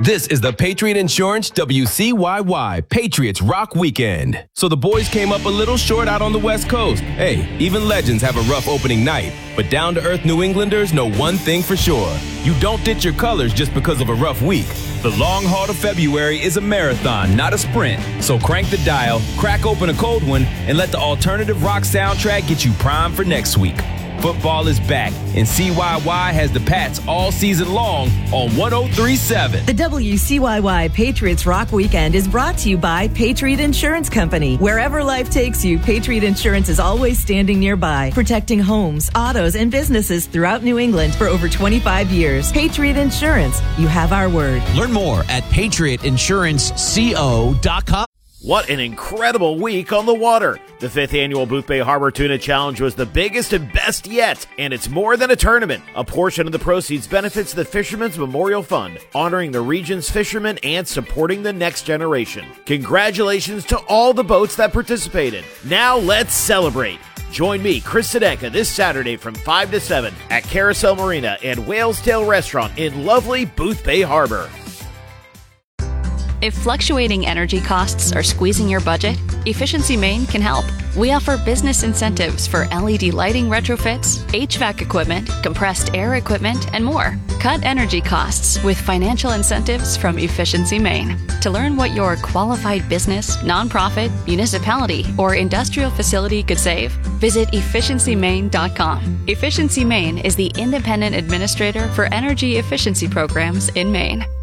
This is the Patriot Insurance WCYY Patriots Rock Weekend. So the boys came up a little short out on the West Coast. Hey, even legends have a rough opening night. But down-to-earth New Englanders know one thing for sure. You don't ditch your colors just because of a rough week. The long haul to February is a marathon, not a sprint. So crank the dial, crack open a cold one, and let the alternative rock soundtrack get you primed for next week. Football is back, and CYY has the Pats all season long on 103.7. The WCYY Patriots Rock Weekend is brought to you by Patriot Insurance Company. Wherever life takes you, Patriot Insurance is always standing nearby, protecting homes, autos, and businesses throughout New England for over 25 years. Patriot Insurance, you have our word. Learn more at patriotinsurancego.com. What an incredible week on the water. The 5th annual Boothbay Harbor Tuna Challenge was the biggest and best yet, and it's more than a tournament. A portion of the proceeds benefits the Fishermen's Memorial Fund, honoring the region's fishermen and supporting the next generation. Congratulations to all the boats that participated. Now let's celebrate. Join me, Chris Sedenka, this Saturday from 5 to 7 at Carousel Marina and Whale's Tail Restaurant in lovely Boothbay Harbor. If fluctuating energy costs are squeezing your budget, Efficiency Maine can help. We offer business incentives for LED lighting retrofits, HVAC equipment, compressed air equipment, and more. Cut energy costs with financial incentives from Efficiency Maine. To learn what your qualified business, nonprofit, municipality, or industrial facility could save, visit efficiencymaine.com. Efficiency Maine is the independent administrator for energy efficiency programs in Maine.